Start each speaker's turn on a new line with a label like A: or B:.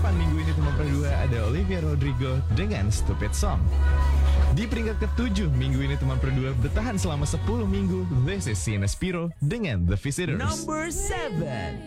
A: ke-8 minggu ini teman Pro 2 ada Olivia Rodrigo dengan Stupid Song. Di peringkat ke-7 minggu ini teman Pro 2 bertahan selama 10 minggu. This is Sienna Spiro dengan The Visitors.
B: Number 7.